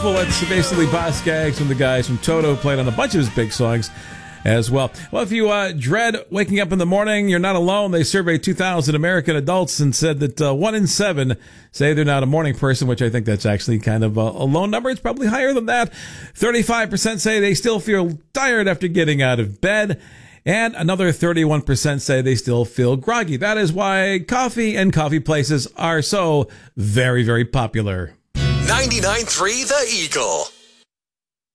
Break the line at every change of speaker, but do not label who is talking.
Beautiful. It's basically Boz Scaggs and the guys from Toto played on a bunch of his big songs as well. Well, if you dread waking up in the morning, you're not alone. They surveyed 2,000 American adults and said that 1 in 7 say they're not a morning person, which I think that's actually kind of a low number. It's probably higher than that. 35% say they still feel tired after getting out of bed. And another 31% say they still feel groggy. That is why coffee and coffee places are so very, very popular.
99.3 The Eagle.